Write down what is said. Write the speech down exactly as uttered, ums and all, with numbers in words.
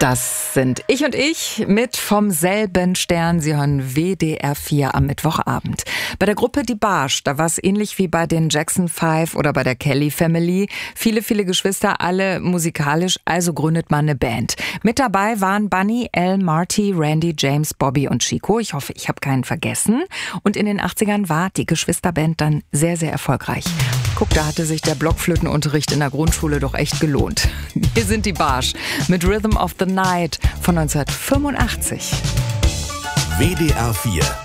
Das sind Ich und Ich mit Vom selben Stern. Sie hören W D R vier am Mittwochabend. Bei der Gruppe Die Barsch, da war es ähnlich wie bei den Jackson Five oder bei der Kelly Family. Viele, viele Geschwister, alle musikalisch, also gründet man eine Band. Mit dabei waren Bunny, Al, Marty, Randy, James, Bobby und Chico. Ich hoffe, ich habe keinen vergessen. Und in den achtzigern war die Geschwisterband dann sehr, sehr erfolgreich. Guck, da hatte sich der Blockflötenunterricht in der Grundschule doch echt gelohnt. Wir sind Die Barsch mit Rhythm of the Night von neunzehnhundertfünfundachtzig. W D R vier